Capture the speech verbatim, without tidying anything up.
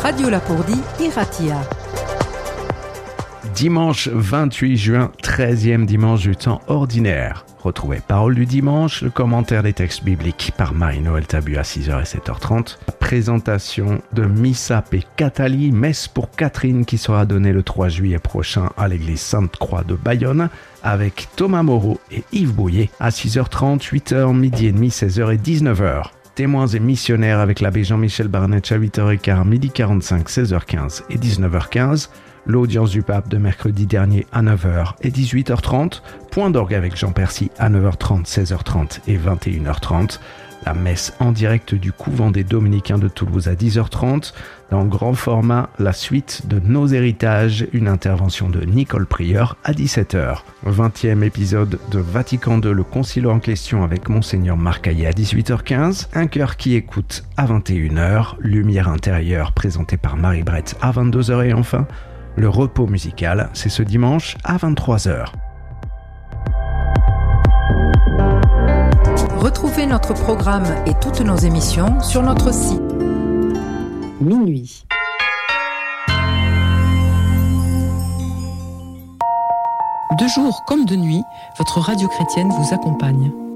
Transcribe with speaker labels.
Speaker 1: Radio Lapourdie, Iratia.
Speaker 2: Dimanche vingt-huit juin, treizième dimanche du temps ordinaire. Retrouvez Parole du dimanche, le commentaire des textes bibliques par Marie-Noël Tabu à six heures et sept heures trente. La présentation de Missa Peccatali, messe pour Catherine qui sera donnée le trois juillet prochain à l'église Sainte-Croix de Bayonne avec Thomas Moreau et Yves Bouillet à six heures trente, huit heures, midi et demi, seize heures et dix-neuf heures. Témoins et missionnaires avec l'abbé Jean-Michel Barnett à huit heures quinze, midi quarante-cinq, seize heures quinze et dix-neuf heures quinze. L'audience du pape de mercredi dernier à neuf heures et dix-huit heures trente. Point d'orgue avec Jean Percy à neuf heures trente, seize heures trente et vingt et une heures trente. La messe en direct du couvent des Dominicains de Toulouse à dix heures trente. Dans grand format, la suite de Nos héritages, une intervention de Nicole Prieur à dix-sept heures. vingtième épisode de Vatican deux, le concile en question avec Monseigneur Marcaillet à dix-huit heures quinze. Un cœur qui écoute à vingt et une heures. Lumière intérieure présentée par Marie Brett à vingt-deux heures et enfin, le repos musical, c'est ce dimanche à vingt-trois heures.
Speaker 1: Retrouvez notre programme et toutes nos émissions sur notre site. Minuit.
Speaker 3: De jour comme de nuit, votre radio chrétienne vous accompagne.